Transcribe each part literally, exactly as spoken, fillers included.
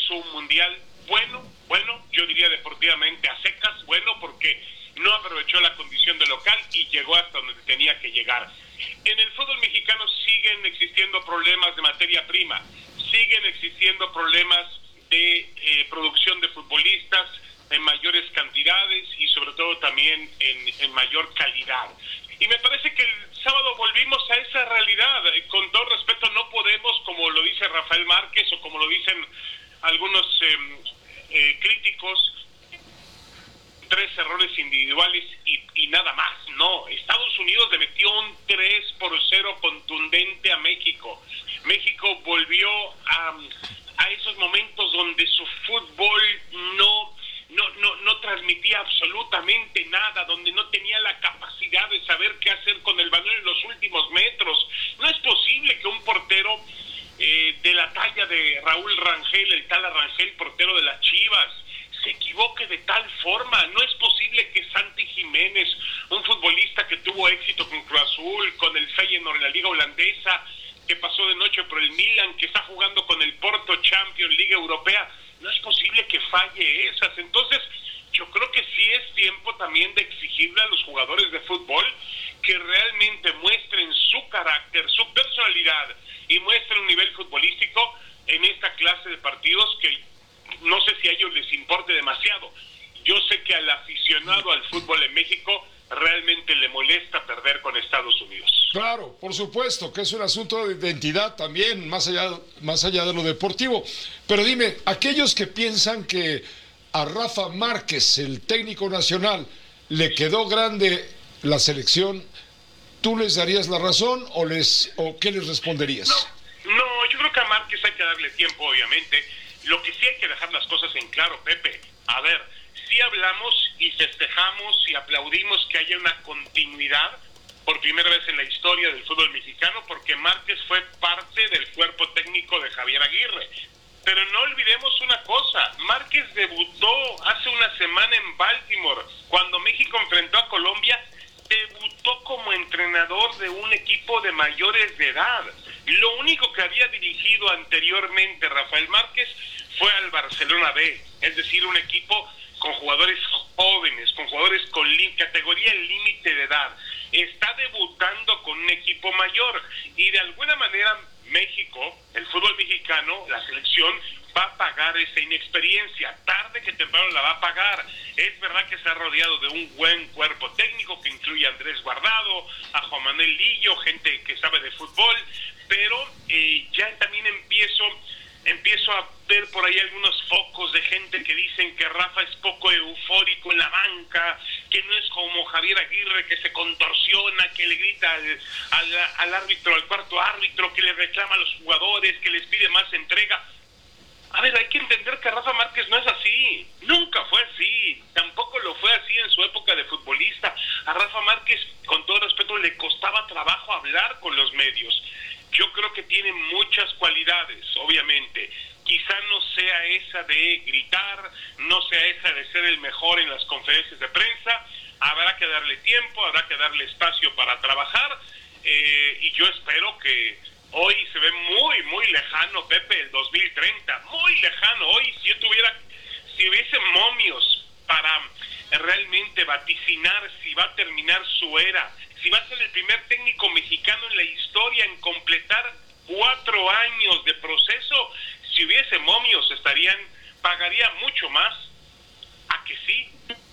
hizo un mundial bueno, bueno, yo diría deportivamente a secas, bueno, porque no aprovechó la condición de local y llegó hasta donde tenía que llegar. En el fútbol mexicano siguen existiendo problemas de materia prima, siguen existiendo problemas de eh, producción de futbolistas en mayores cantidades y sobre todo también en, en mayor calidad. Y me parece que el sábado volvimos a esa realidad. Con todo respeto, no podemos, como lo dice Rafael Márquez o como lo dicen algunos eh, eh, críticos, tres errores individuales y, y nada más. No, Estados Unidos le metió un tres por cero contundente a México. México volvió a, a esos momentos donde su fútbol no, no, no, no transmitía absolutamente nada, donde no tenía la capacidad de saber qué hacer con el balón en los últimos metros. No es posible que un portero eh, de la talla de Raúl Rangel, el tal Rangel, portero de las Chivas, se equivoque de tal forma. No es posible que Santi Jiménez, un futbolista que tuvo éxito con Cruz Azul, con el Feyenoord en la liga holandesa, que pasó de noche por el Milan, que está jugando con el Porto Champions, Liga Europea, no es posible que falle esas. Entonces, yo creo que sí es tiempo también de exigirle a los jugadores de fútbol que realmente muestren su carácter, su personalidad y muestren un nivel futbolístico en esta clase de partidos que no sé si a ellos les importe demasiado. Yo sé que al aficionado al fútbol en México realmente le molesta perder con Estados Unidos. Claro, por supuesto, que es un asunto de identidad también, más allá, más allá de lo deportivo. Pero dime, aquellos que piensan que a Rafa Márquez, el técnico nacional, le quedó grande la selección, ¿tú les darías la razón o les o qué les responderías? No, no, yo creo que a Márquez hay que darle tiempo, obviamente. Lo que sí hay que dejar las cosas en claro, Pepe. A ver, sí hablamos y festejamos y aplaudimos que haya una continuidad por primera vez en la historia del fútbol mexicano, porque Márquez fue parte del cuerpo técnico de Javier Aguirre. Pero no olvidemos una cosa, Márquez debutó hace una semana en Baltimore, cuando México enfrentó a Colombia, debutó como entrenador de un equipo de mayores de edad. Lo único que había dirigido anteriormente Rafael Márquez fue al Barcelona B, es decir, un equipo con jugadores jóvenes, con jugadores con categoría límite de edad. Está debutando con un equipo mayor y de alguna manera México, el fútbol mexicano, la selección, va a pagar esa inexperiencia, tarde que temprano la va a pagar. Es verdad que se ha rodeado de un buen cuerpo técnico que incluye a Andrés Guardado, a Juan Manuel Lillo, gente que sabe de fútbol, pero eh, ya también empiezo empiezo a ver por ahí algunos focos de gente que dicen que Rafa es poco eufórico en la banca, que no es como Javier Aguirre, que se contorsiona, que le grita al, al, al árbitro, al cuarto árbitro, que le reclama a los jugadores, que les pide más entrega. A ver, hay que entender que Rafa Márquez no es así, nunca fue así, tampoco lo fue así en su época de futbolista. A Rafa Márquez, con todo respeto, le costaba trabajo hablar con los medios. Yo creo que tiene muchas cualidades, obviamente. Quizá no sea esa de gritar, no sea esa de ser el mejor en las conferencias de prensa. Habrá que darle tiempo, habrá que darle espacio para trabajar. Eh, y yo espero que hoy se ve muy, muy lejano, Pepe, el dos mil treinta. Muy lejano. Hoy, si yo tuviera, si hubiese momios para realmente vaticinar si va a terminar su era, si va a ser el primer técnico mexicano en la historia en completar cuatro años de proceso, si hubiese momios estarían, pagaría mucho más a que sí.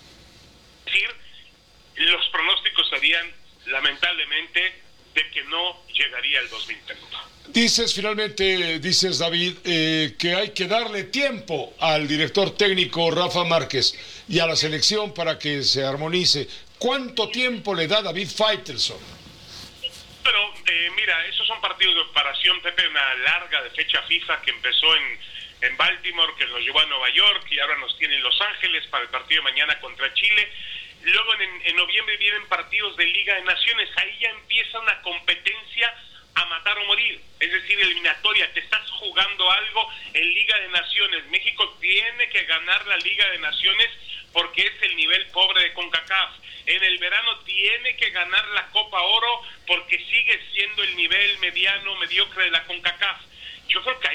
Es decir, los pronósticos serían, lamentablemente, de que no llegaría el dos mil treinta. Dices finalmente, dices David, eh, que hay que darle tiempo al director técnico Rafa Márquez y a la selección para que se armonice. ¿Cuánto tiempo le da David Faitelson? Pero, eh, mira, esos son partidos de preparación, Pepe, una larga de fecha FIFA que empezó en, en Baltimore, que nos llevó a Nueva York y ahora nos tiene en Los Ángeles para el partido de mañana contra Chile. Luego en, en noviembre vienen partidos de Liga de Naciones. Ahí ya empieza una competencia a matar o morir, es decir, eliminatoria. Te estás jugando algo en Liga de Naciones. México tiene que ganar la Liga de Naciones porque es el nivel pobre de CONCACAF. En el verano tiene que ganar la Copa Oro porque sigue siendo el nivel mediano, mediocre de la CONCACAF. Yo creo que